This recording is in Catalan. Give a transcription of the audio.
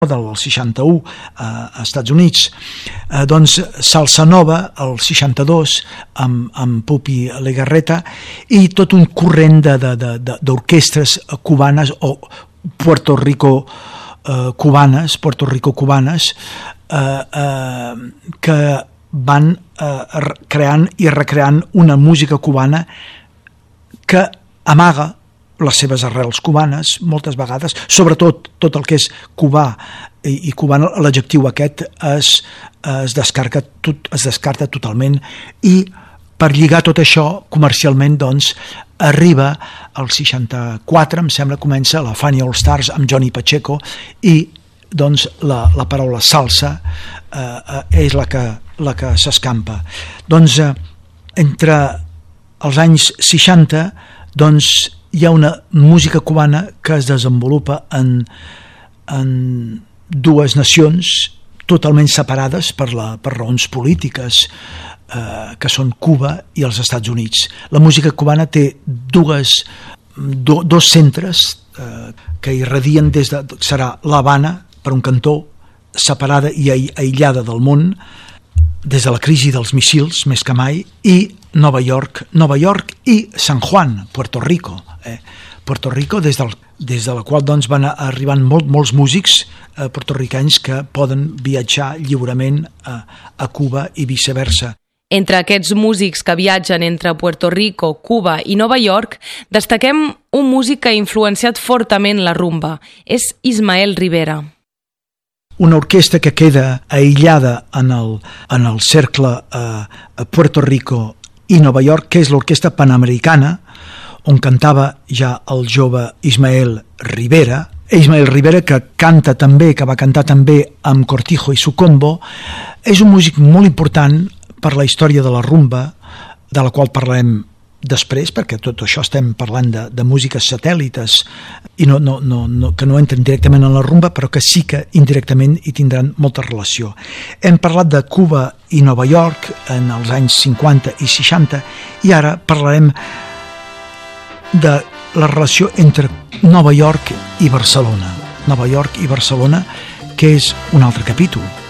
del 61 a Estats Units, doncs Salsa Nova el 62 amb Pupi Legarreta, i tot un corrent d'orquestres cubanes o Puerto Rico cubanes que van creant i recreant una música cubana que amaga les seves arrels cubanes moltes vegades, sobretot tot el que és cubà i cubà, l'adjectiu aquest es descarta totalment, i per lligar tot això comercialment doncs arriba al 64, em sembla, comença la Fania All Stars amb Johnny Pacheco, i doncs la paraula salsa és la que s'escampa. Doncs entre els anys 60 doncs hi ha una música cubana que es desenvolupa en dues nacions totalment separades per raons polítiques, que són Cuba i els Estats Units. La música cubana té dos centres que irradien serà l'Havana, per un cantó, separada i aïllada del món des de la crisi dels míssils més que mai, i Nova York i San Juan, Puerto Rico, des de la qual doncs van arribant molts músics porto-ricanys que poden viatjar lliurement a Cuba i viceversa. Entre aquests músics que viatgen entre Puerto Rico, Cuba i Nova York, destaquem un músic que ha influenciat fortament la rumba. És Ismael Rivera. Una orquestra que queda aïllada en el cercle a Puerto Rico i Nova York, que és l'Orquestra Panamericana, on cantava ja el jove Ismael Rivera, que canta també, que va cantar també amb Cortijo i su combo. És un músic molt important per la història de la rumba, de la qual parlarem després, perquè tot això estem parlant de músiques satèl·lites i que no entren directament en la rumba, però que sí que indirectament hi tindran molta relació. Hem parlat de Cuba i Nova York en els anys 50 i 60, i ara parlarem de la relació entre Nova York i Barcelona, que és un altre capítol.